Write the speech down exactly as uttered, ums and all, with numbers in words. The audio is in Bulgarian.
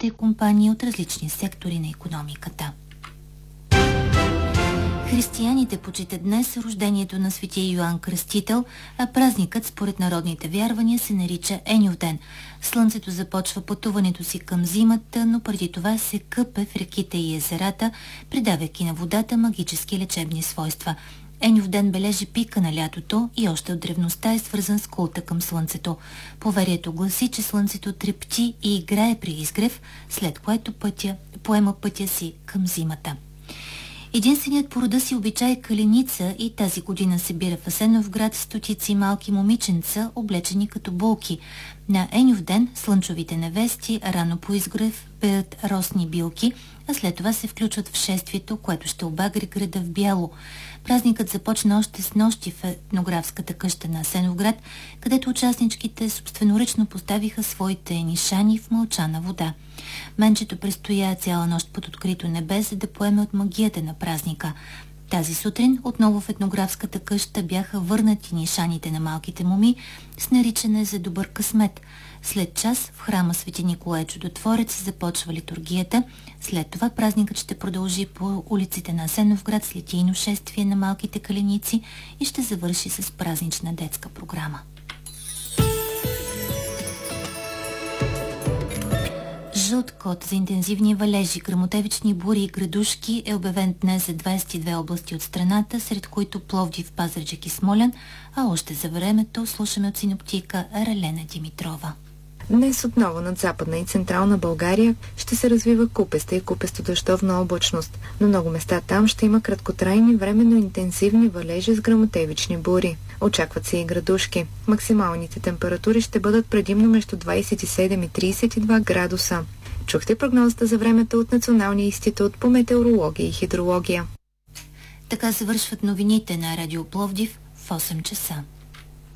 водещите компании от различни сектори на икономиката. Християните почитат днес рождението на светия Йоан Кръстител, а празникът според народните вярвания се нарича Еньовден. Слънцето започва пътуването си към зимата, но преди това се къпе в реките и езерата, придавайки на водата магически лечебни свойства. Еньовден бележи пика на лятото и още от древността е свързан с култа към слънцето. Поверието гласи, че слънцето трепти и играе при изгрев, след което пътя, поема пътя си към зимата. Единственият по рода си обичай каленица и тази година събира в Асеновград стотици малки момиченца, облечени като болки. На Еньовден слънчовите невести рано по изгрев пеят росни билки, а след това се включват в шествието, което ще обагри града в бяло. Празникът започна още с нощи в етнографската къща на Асеновград, където участничките собственоръчно поставиха своите нишани в мълчана вода. Менчето престоя цяла нощ под открито небе, за да поеме от магията на празника. Тази сутрин отново в етнографската къща бяха върнати нишаните на малките моми с наричане за добър късмет. След час в храма Свети Николай Чудотворец започва литургията. След това празникът ще продължи по улиците на Асеновград с литийно шествие на малките каленици и ще завърши с празнична детска програма. Жълт код за интензивни валежи, гръмотевични бури и градушки е обявен днес за двадесет и две области от страната, сред които Пловдив, Пазарджик и Смолян, а още за времето слушаме от синоптика Ралена Димитрова. Днес отново над Западна и Централна България ще се развива купеста и купесто-дъждовна облачност. На много места там ще има краткотрайни временно интензивни валежи с гръмотевични бури. Очакват се и градушки. Максималните температури ще бъдат предимно между двадесет и седем и тридесет и два градуса. Чухте прогнозата за времето от Националния институт по метеорология и хидрология. Така завършват новините на Радио Пловдив в осем часа.